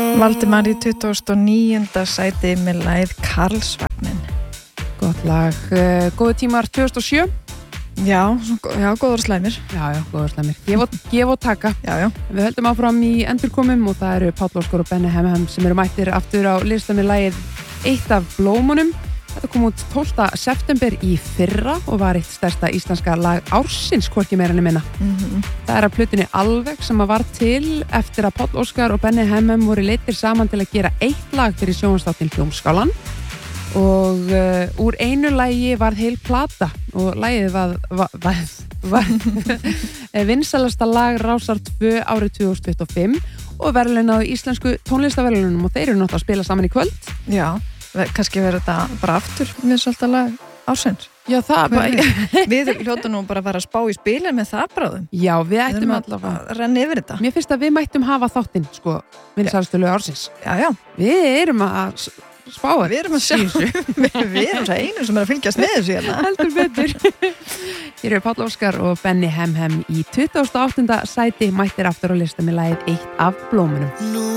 Valdimar í 29. sæti með lagið Karlsvagnin. Gott lag, góðu tímar 2007. Já, góður slæmir. Já, góður slæmir. Gef og taka. Já. Við höldum áfram í endurkomum og það eru Páll Óskar og Benni Hemhem sem eru mættir aftur á listan með lagið Eitt af blómunum. Þetta kom út 12. september í fyrra og var eitt stærsta íslenska lag ársins, hvorki meira en minna. Það er af plötunni Alveg sem var til eftir að Páll Óskar og Benni Hemhem voru leiddir saman til að gera eitt lag fyrir sjónvarpsþáttinn Hljómskálan og úr einu lagi varð heil plata og lagið var vinsælasta lag Rásar 2 árið 2025 og verðlaunaði íslensku tónlistaverðlaunum og þeir eru náttúrulega að spila saman í kvöld. Já, kannski verður þetta bara aftur vinsælasta lag ársins. Já, það Við hljóta nú bara að fara að spá í spilin með það bráðum. Já, við ættum allavega að renna yfir þetta. Mér finnst að við mættum hafa þáttinn, vinsælustu lög ársins. Já. Við erum að spá að Við erum að sjá Við erum það einu sem er að fylgjast með þessu hérna. Heldur betur. Hér eru Páll Óskar og Benni Hemhem í 28. sæti mættir aftur á lista með lagið Eitt af blómunum.